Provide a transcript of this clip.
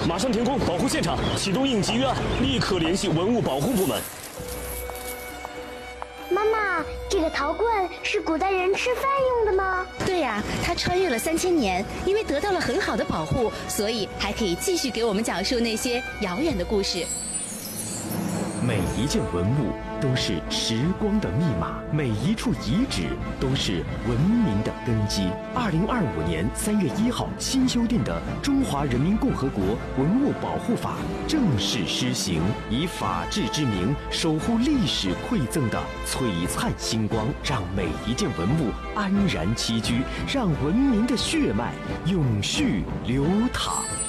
马上停工，保护现场，启动应急预案，立刻联系文物保护部门。 妈妈，这个陶罐是古代人吃饭用的吗？ 对呀，它穿越了3000年，因为得到了很好的保护，所以还可以继续给我们讲述那些遥远的故事。 每一件文物都是时光的密码，每一处遗址都是文明的根基。2025年3月1号新修订的《中华人民共和国文物保护法》正式施行，以法治之名守护历史馈赠的璀璨星光，让每一件文物安然栖居，让文明的血脉永续流淌。